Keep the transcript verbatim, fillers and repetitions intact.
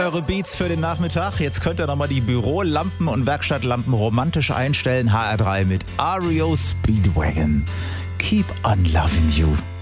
eure Beats für den Nachmittag. Jetzt könnt ihr nochmal die Bürolampen und Werkstattlampen romantisch einstellen. H R drei mit R E O Speedwagon. Keep on loving you.